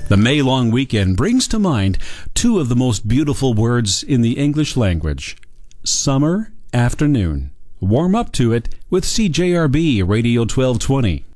The May long weekend brings to mind two of the most beautiful words in the English language. Summer afternoon. Warm up to it with CJRB Radio 1220.